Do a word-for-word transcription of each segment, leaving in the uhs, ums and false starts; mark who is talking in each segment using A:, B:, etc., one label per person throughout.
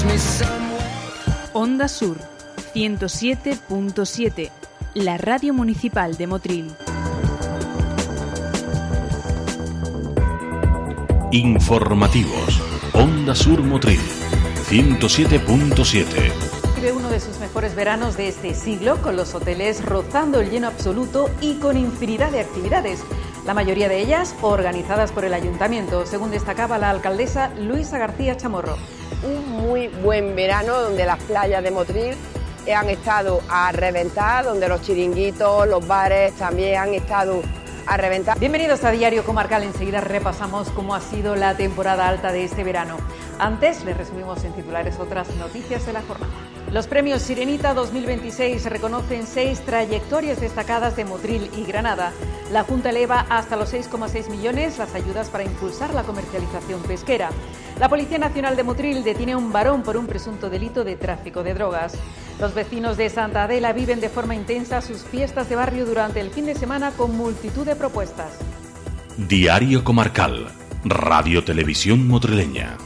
A: Onda Sur, ciento siete punto siete, la radio municipal de Motril.
B: Informativos. Onda Sur Motril, ciento siete punto siete.
C: Vive uno de sus mejores veranos de este siglo, con los hoteles rozando el lleno absoluto y con infinidad de actividades, la mayoría de ellas organizadas por el Ayuntamiento, según destacaba la alcaldesa Luisa García Chamorro.
D: Un muy buen verano donde las playas de Motril han estado a reventar, donde los chiringuitos, los bares también han estado a reventar.
C: Bienvenidos a Diario Comarcal. Enseguida repasamos cómo ha sido la temporada alta de este verano. Antes les resumimos en titulares otras noticias de la jornada. Los premios Sirenita dos mil veintiséis reconocen seis trayectorias destacadas de Motril y Granada. La Junta eleva hasta los seis coma seis millones las ayudas para impulsar la comercialización pesquera. La Policía Nacional de Motril detiene a un varón por un presunto delito de tráfico de drogas. Los vecinos de Santa Adela viven de forma intensa sus fiestas de barrio durante el fin de semana con multitud de propuestas.
B: Diario Comarcal, Radio Televisión Motrileña.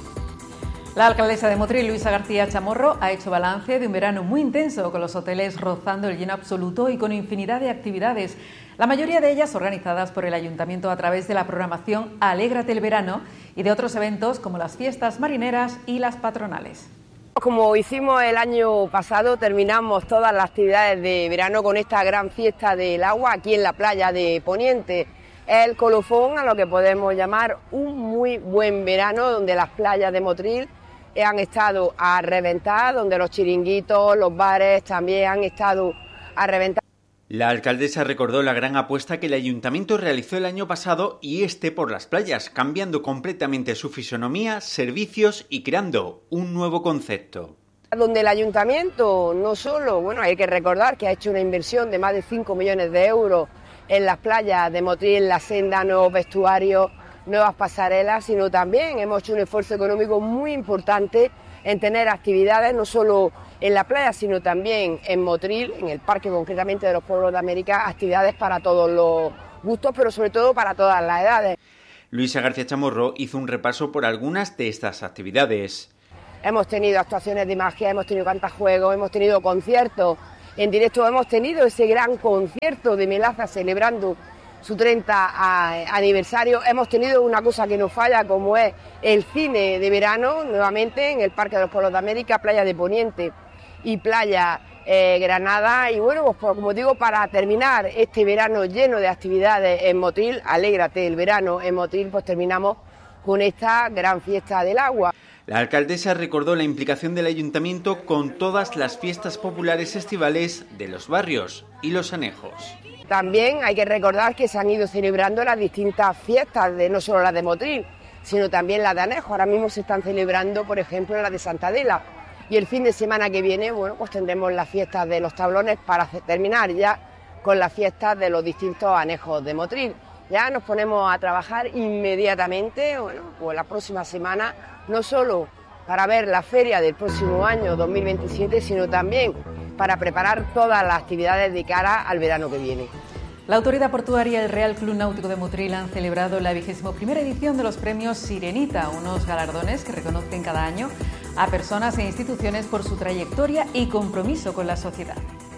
C: La alcaldesa de Motril, Luisa García Chamorro, ha hecho balance de un verano muy intenso, con los hoteles rozando el lleno absoluto y con infinidad de actividades, la mayoría de ellas organizadas por el Ayuntamiento a través de la programación Alégrate el Verano y de otros eventos como las fiestas marineras y las patronales.
D: Como hicimos el año pasado, terminamos todas las actividades de verano con esta gran fiesta del agua aquí en la playa de Poniente. El colofón a lo que podemos llamar un muy buen verano, donde las playas de Motril han estado a reventar, donde los chiringuitos, los bares también han estado a reventar.
E: La alcaldesa recordó la gran apuesta que el ayuntamiento realizó el año pasado y este por las playas, cambiando completamente su fisonomía, servicios y creando un nuevo concepto.
D: Donde el ayuntamiento no solo, bueno, hay que recordar que ha hecho una inversión de más de cinco millones de euros en las playas de Motril, la senda, nuevos vestuarios, nuevas pasarelas, sino también hemos hecho un esfuerzo económico muy importante en tener actividades no solo en la playa, sino también en Motril, en el parque concretamente de los Pueblos de América, actividades para todos los gustos, pero sobre todo para todas las edades.
E: Luisa García Chamorro hizo un repaso por algunas de estas actividades.
D: Hemos tenido actuaciones de magia, hemos tenido cantajuegos, hemos tenido conciertos en directo, hemos tenido ese gran concierto de Melaza celebrando su treinta aniversario. Hemos tenido una cosa que nos falla, como es el cine de verano, nuevamente en el Parque de los Pueblos de América, Playa de Poniente y Playa eh, Granada. Y bueno, pues como digo, para terminar este verano lleno de actividades en Motril, Alégrate el Verano en Motril, pues terminamos con esta gran fiesta del agua.
E: La alcaldesa recordó la implicación del ayuntamiento con todas las fiestas populares estivales de los barrios y los anejos.
D: También hay que recordar que se han ido celebrando las distintas fiestas, de no solo las de Motril, sino también las de Anejo. Ahora mismo se están celebrando, por ejemplo, las de Santa Adela. Y el fin de semana que viene, bueno, pues tendremos las fiestas de los tablones para terminar ya con las fiestas de los distintos anejos de Motril. Ya nos ponemos a trabajar inmediatamente, bueno, pues la próxima semana, no solo para ver la feria del próximo año dos mil veintisiete, sino también para preparar todas las actividades de cara al verano que viene.
C: La Autoridad Portuaria y el Real Club Náutico de Motril han celebrado la vigésima primera edición de los premios Sirenita, unos galardones que reconocen cada año a personas e instituciones por su trayectoria y compromiso con la sociedad.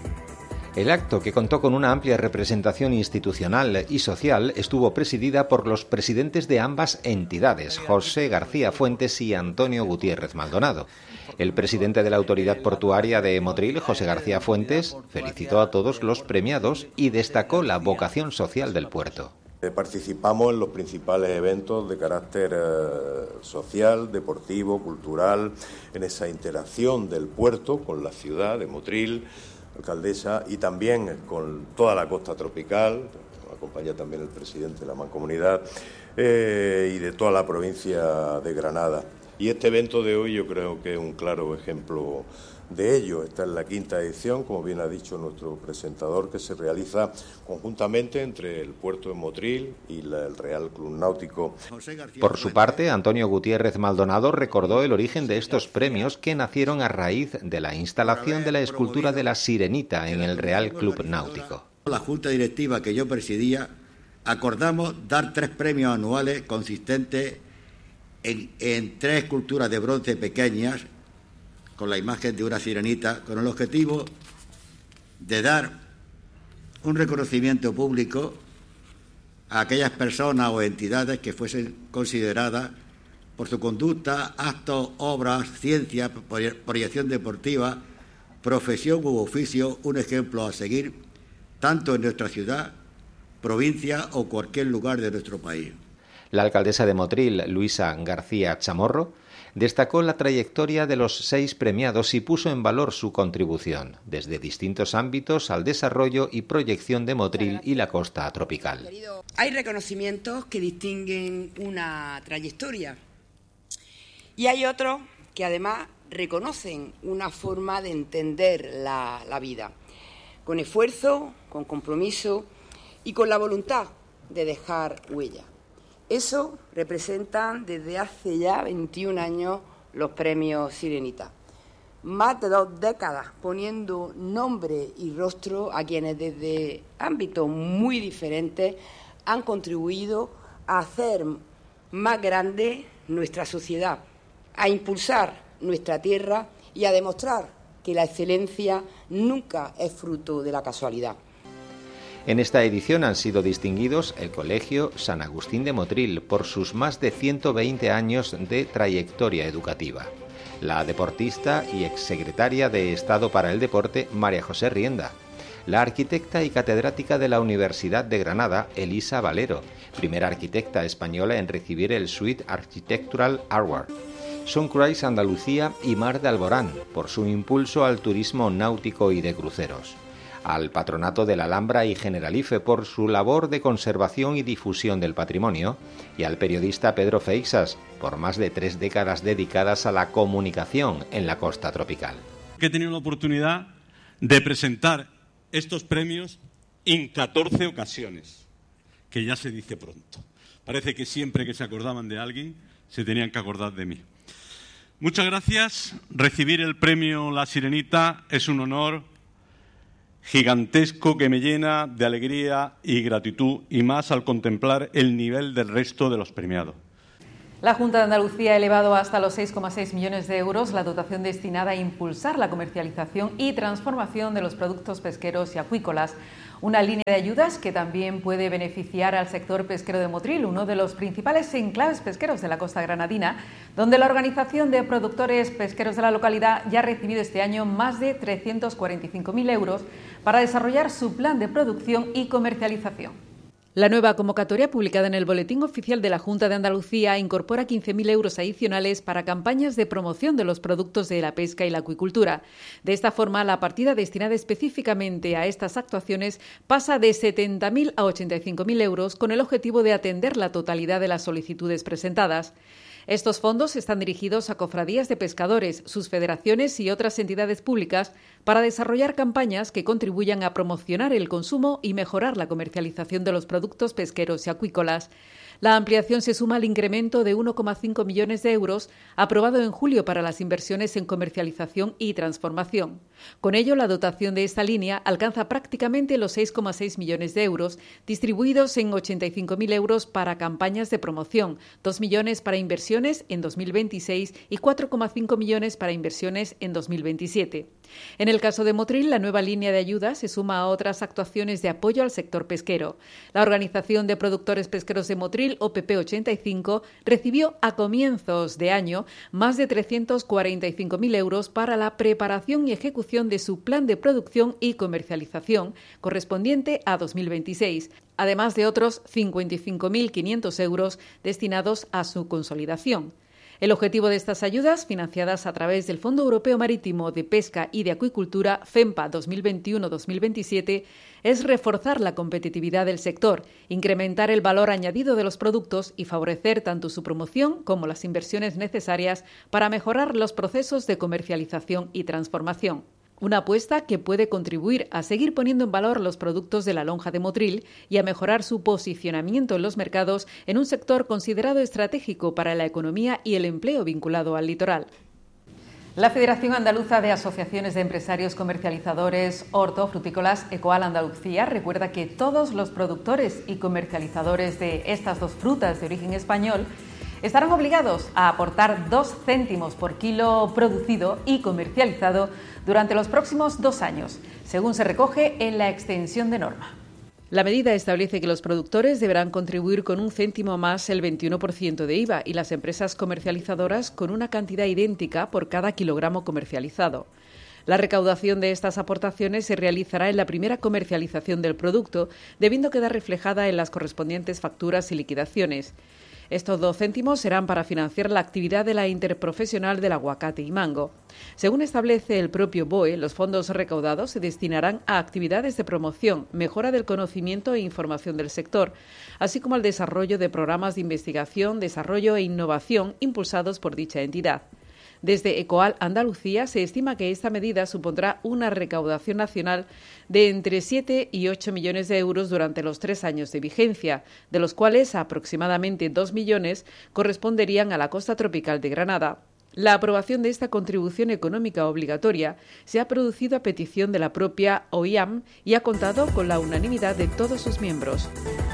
F: El acto, que contó con una amplia representación institucional y social, estuvo presidida por los presidentes de ambas entidades, José García Fuentes y Antonio Gutiérrez Maldonado. El presidente de la Autoridad Portuaria de Motril, José García Fuentes, felicitó a todos los premiados y destacó la vocación social del puerto.
G: Participamos en los principales eventos de carácter eh, social, deportivo, cultural, en esa interacción del puerto con la ciudad de Motril, alcaldesa, y también con toda la costa tropical, acompaña también el presidente de la Mancomunidad, eh, y de toda la provincia de Granada. Y este evento de hoy yo creo que es un claro ejemplo de ello. Esta es la quinta edición, como bien ha dicho nuestro presentador, que se realiza conjuntamente entre el puerto de Motril y la, el Real Club Náutico.
F: Por su parte, Antonio Gutiérrez Maldonado recordó el origen de estos premios, que nacieron a raíz de la instalación de la escultura de la Sirenita en el Real Club Náutico.
H: La Junta Directiva que yo presidía acordamos dar tres premios anuales consistentes en, en tres esculturas de bronce pequeñas con la imagen de una sirenita, con el objetivo de dar un reconocimiento público a aquellas personas o entidades que fuesen consideradas por su conducta, actos, obras, ciencia, proyección deportiva, profesión u oficio, un ejemplo a seguir, tanto en nuestra ciudad, provincia o cualquier lugar de nuestro país.
F: La alcaldesa de Motril, Luisa García Chamorro, destacó la trayectoria de los seis premiados y puso en valor su contribución, desde distintos ámbitos al desarrollo y proyección de Motril y la costa tropical.
D: Hay reconocimientos que distinguen una trayectoria y hay otros que además reconocen una forma de entender la, la vida, con esfuerzo, con compromiso y con la voluntad de dejar huella. Eso representan desde hace ya veintiún años los premios Sirenita. Más de dos décadas poniendo nombre y rostro a quienes desde ámbitos muy diferentes han contribuido a hacer más grande nuestra sociedad, a impulsar nuestra tierra y a demostrar que la excelencia nunca es fruto de la casualidad.
F: En esta edición han sido distinguidos el Colegio San Agustín de Motril por sus más de ciento veinte años de trayectoria educativa, la deportista y exsecretaria de Estado para el Deporte María José Rienda, la arquitecta y catedrática de la Universidad de Granada Elisa Valero, primera arquitecta española en recibir el Sweet Architectural Award, Sunrise Andalucía y Mar de Alborán por su impulso al turismo náutico y de cruceros, al Patronato de la Alhambra y Generalife por su labor de conservación y difusión del patrimonio, y al periodista Pedro Feixas por más de tres décadas dedicadas a la comunicación en la costa tropical.
I: He tenido la oportunidad de presentar estos premios en catorce ocasiones, que ya se dice pronto. Parece que siempre que se acordaban de alguien, se tenían que acordar de mí. Muchas gracias. Recibir el premio La Sirenita es un honor gigantesco que me llena de alegría y gratitud, y más al contemplar el nivel del resto de los premiados.
C: La Junta de Andalucía ha elevado hasta los seis coma seis millones de euros la dotación destinada a impulsar la comercialización y transformación de los productos pesqueros y acuícolas. Una línea de ayudas que también puede beneficiar al sector pesquero de Motril, uno de los principales enclaves pesqueros de la costa granadina, donde la Organización de Productores Pesqueros de la localidad ya ha recibido este año más de trescientos cuarenta y cinco mil euros para desarrollar su plan de producción y comercialización. La nueva convocatoria, publicada en el Boletín Oficial de la Junta de Andalucía, incorpora quince mil euros adicionales para campañas de promoción de los productos de la pesca y la acuicultura. De esta forma, la partida destinada específicamente a estas actuaciones pasa de setenta mil a ochenta y cinco mil euros, con el objetivo de atender la totalidad de las solicitudes presentadas. Estos fondos están dirigidos a cofradías de pescadores, sus federaciones y otras entidades públicas para desarrollar campañas que contribuyan a promocionar el consumo y mejorar la comercialización de los productos pesqueros y acuícolas. La ampliación se suma al incremento de uno coma cinco millones de euros aprobado en julio para las inversiones en comercialización y transformación. Con ello, la dotación de esta línea alcanza prácticamente los seis coma seis millones de euros, distribuidos en ochenta y cinco mil euros para campañas de promoción, dos millones para inversiones en dos mil veintiséis y cuatro coma cinco millones para inversiones en dos mil veintisiete. En el caso de Motril, la nueva línea de ayuda se suma a otras actuaciones de apoyo al sector pesquero. La Organización de Productores Pesqueros de Motril, O P P ochenta y cinco, recibió a comienzos de año más de trescientos cuarenta y cinco mil euros para la preparación y ejecución de su plan de producción y comercialización correspondiente a dos mil veintiséis, además de otros cincuenta y cinco mil quinientos euros destinados a su consolidación. El objetivo de estas ayudas, financiadas a través del Fondo Europeo Marítimo de Pesca y de Acuicultura, FEMPA dos mil veintiuno dos mil veintisiete, es reforzar la competitividad del sector, incrementar el valor añadido de los productos y favorecer tanto su promoción como las inversiones necesarias para mejorar los procesos de comercialización y transformación. Una apuesta que puede contribuir a seguir poniendo en valor los productos de la lonja de Motril y a mejorar su posicionamiento en los mercados en un sector considerado estratégico para la economía y el empleo vinculado al litoral. La Federación Andaluza de Asociaciones de Empresarios Comercializadores Hortofrutícolas, ECOAL Andalucía, recuerda que todos los productores y comercializadores de estas dos frutas de origen español estarán obligados a aportar dos céntimos por kilo producido y comercializado durante los próximos dos años, según se recoge en la extensión de norma. La medida establece que los productores deberán contribuir con un céntimo más el veintiuno por ciento de I V A y las empresas comercializadoras con una cantidad idéntica por cada kilogramo comercializado. La recaudación de estas aportaciones se realizará en la primera comercialización del producto, debiendo quedar reflejada en las correspondientes facturas y liquidaciones. Estos dos céntimos serán para financiar la actividad de la interprofesional del aguacate y mango. Según establece el propio B O E, los fondos recaudados se destinarán a actividades de promoción, mejora del conocimiento e información del sector, así como al desarrollo de programas de investigación, desarrollo e innovación impulsados por dicha entidad. Desde Ecoal Andalucía se estima que esta medida supondrá una recaudación nacional de entre siete y ocho millones de euros durante los tres años de vigencia, de los cuales aproximadamente dos millones corresponderían a la costa tropical de Granada. La aprobación de esta contribución económica obligatoria se ha producido a petición de la propia O I A M y ha contado con la unanimidad de todos sus miembros.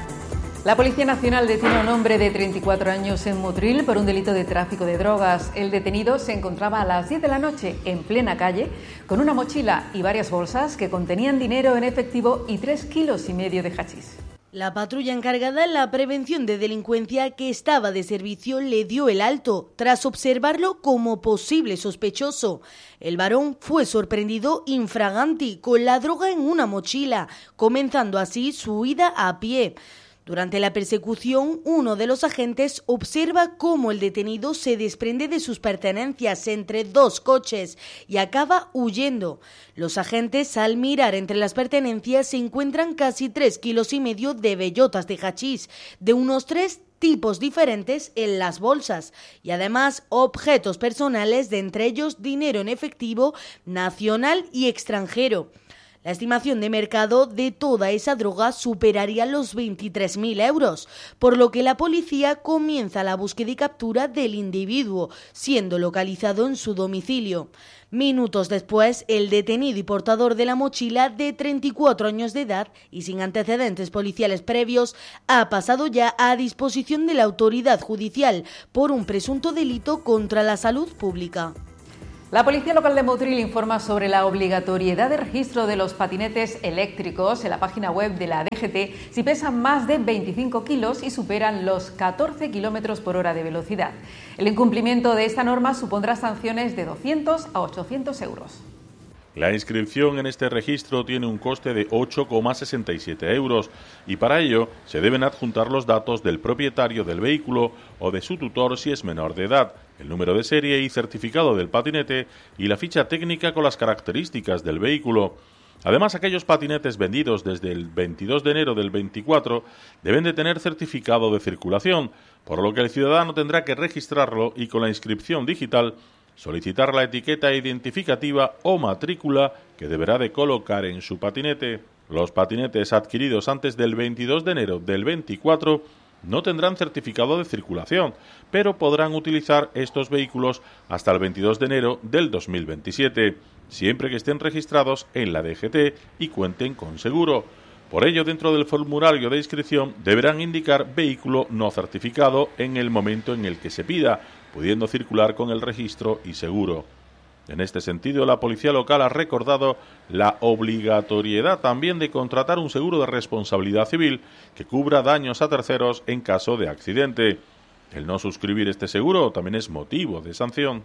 C: La Policía Nacional detiene a un hombre de treinta y cuatro años en Motril por un delito de tráfico de drogas. El detenido se encontraba a las diez de la noche en plena calle con una mochila y varias bolsas que contenían dinero en efectivo y tres kilos y medio de hachís.
J: La patrulla encargada en la prevención de delincuencia que estaba de servicio le dio el alto tras observarlo como posible sospechoso. El varón fue sorprendido infraganti con la droga en una mochila, comenzando así su huida a pie. Durante la persecución, uno de los agentes observa cómo el detenido se desprende de sus pertenencias entre dos coches y acaba huyendo. Los agentes, al mirar entre las pertenencias, se encuentran casi tres kilos y medio de bellotas de hachís, de unos tres tipos diferentes en las bolsas y además objetos personales, de entre ellos dinero en efectivo nacional y extranjero. La estimación de mercado de toda esa droga superaría los veintitrés mil euros, por lo que la policía comienza la búsqueda y captura del individuo, siendo localizado en su domicilio. Minutos después, el detenido y portador de la mochila, de treinta y cuatro años de edad y sin antecedentes policiales previos, ha pasado ya a disposición de la autoridad judicial por un presunto delito contra la salud pública.
C: La Policía Local de Motril informa sobre la obligatoriedad de registro de los patinetes eléctricos en la página web de la D G T si pesan más de veinticinco kilos y superan los catorce kilómetros por hora de velocidad. El incumplimiento de esta norma supondrá sanciones de doscientos a ochocientos euros.
K: La inscripción en este registro tiene un coste de ocho coma sesenta y siete euros y para ello se deben adjuntar los datos del propietario del vehículo o de su tutor si es menor de edad, el número de serie y certificado del patinete y la ficha técnica con las características del vehículo. Además, aquellos patinetes vendidos desde el veintidós de enero del veinticuatro deben de tener certificado de circulación, por lo que el ciudadano tendrá que registrarlo y con la inscripción digital solicitar la etiqueta identificativa o matrícula que deberá de colocar en su patinete. Los patinetes adquiridos antes del veintidós de enero del veinticuatro no tendrán certificado de circulación, pero podrán utilizar estos vehículos hasta el veintidós de enero del dos mil veintisiete, siempre que estén registrados en la D G T y cuenten con seguro. Por ello, dentro del formulario de inscripción deberán indicar vehículo no certificado en el momento en el que se pida, pudiendo circular con el registro y seguro. En este sentido, la Policía Local ha recordado la obligatoriedad también de contratar un seguro de responsabilidad civil que cubra daños a terceros en caso de accidente. El no suscribir este seguro también es motivo de sanción.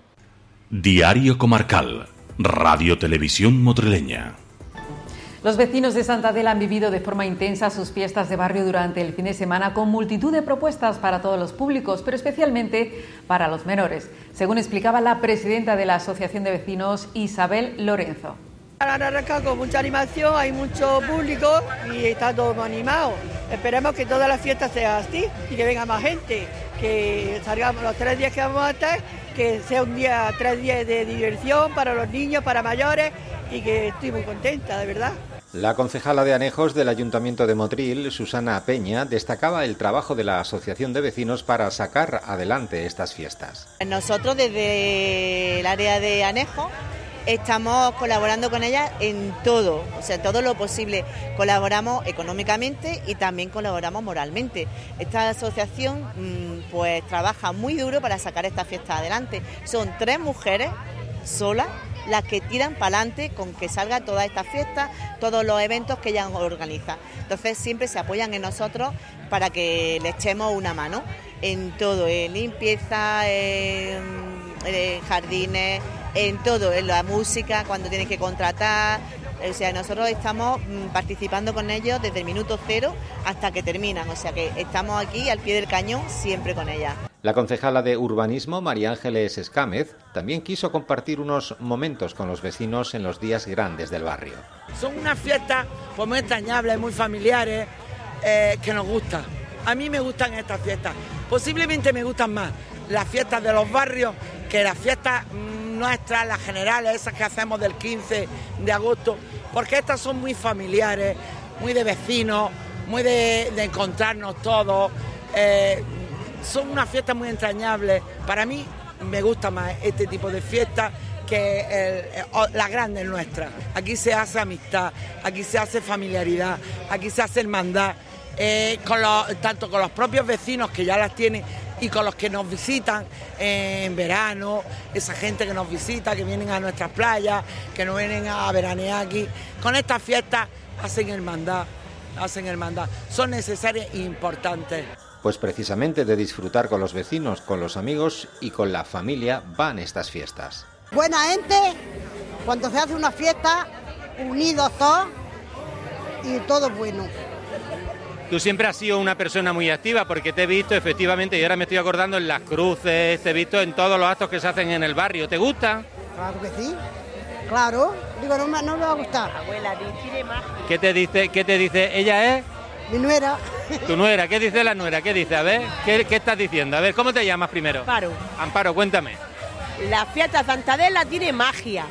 B: Diario Comarcal, Radio Televisión Motrileña.
C: Los vecinos de Santa Adela han vivido de forma intensa sus fiestas de barrio durante el fin de semana con multitud de propuestas para todos los públicos, pero especialmente para los menores, según explicaba la presidenta de la Asociación de Vecinos, Isabel Lorenzo.
L: Han arrancado con mucha animación, hay mucho público y está todo animado. Esperemos que todas las fiestas sean así y que venga más gente, que salgamos los tres días que vamos a estar, que sea un día, tres días de diversión para los niños, para mayores y que estoy muy contenta, de verdad.
F: La concejala de Anejos del Ayuntamiento de Motril, Susana Peña, destacaba el trabajo de la Asociación de Vecinos para sacar adelante estas fiestas.
M: Nosotros desde el área de Anejos estamos colaborando con ellas en todo, o sea, todo lo posible. Colaboramos económicamente y también colaboramos moralmente. Esta asociación pues trabaja muy duro para sacar esta fiesta adelante. Son tres mujeres solas las que tiran para adelante con que salga toda esta fiesta, todos los eventos que ellas organizan. Entonces siempre se apoyan en nosotros para que le echemos una mano en todo, en limpieza, en, en jardines, en todo, en la música, cuando tienen que contratar. O sea, nosotros estamos participando con ellos desde el minuto cero hasta que terminan, o sea que estamos aquí al pie del cañón siempre con ellas.
F: La concejala de Urbanismo, María Ángeles Escámez, también quiso compartir unos momentos con los vecinos en los días grandes del barrio.
N: Son unas fiestas pues, muy entrañables, muy familiares, eh, que nos gustan. A mí me gustan estas fiestas. Posiblemente me gustan más las fiestas de los barrios que las fiestas mmm, nuestras, las generales, esas que hacemos del quince de agosto, porque estas son muy familiares, muy de vecinos, muy de, de encontrarnos todos. Eh, son unas fiestas muy entrañables. Para mí me gusta más este tipo de fiestas que el, las grandes nuestras. Aquí se hace amistad, aquí se hace familiaridad, aquí se hace hermandad, eh, con los, tanto con los propios vecinos que ya las tienen y con los que nos visitan en verano, esa gente que nos visita, que vienen a nuestras playas, que nos vienen a veranear aquí. Con estas fiestas hacen hermandad, hacen hermandad. Son necesarias e importantes.
F: Pues precisamente de disfrutar con los vecinos, con los amigos y con la familia van estas fiestas.
O: Buena gente, cuando se hace una fiesta, unidos todos y todo bueno.
P: Tú siempre has sido una persona muy activa porque te he visto efectivamente, y ahora me estoy acordando en las cruces, te he visto en todos los actos que se hacen en el barrio. ¿Te gusta?
O: Claro que sí, claro. Digo, no, no me va a gustar.
Q: Abuela, dice más.
P: ¿Qué te dice? ¿Qué te dice? ¿Ella es?
O: Mi nuera.
P: ¿Tu nuera? ¿Qué dice la nuera? ¿Qué dice? A ver, ¿qué, qué estás diciendo? A ver, ¿cómo te llamas primero?
Q: Amparo.
P: Amparo, cuéntame.
Q: La fiesta Santa Adela tiene magia.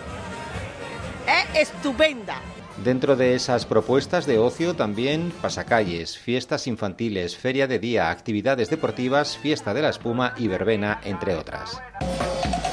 Q: Es estupenda.
F: Dentro de esas propuestas de ocio también pasacalles, fiestas infantiles, feria de día, actividades deportivas, fiesta de la espuma y verbena, entre otras.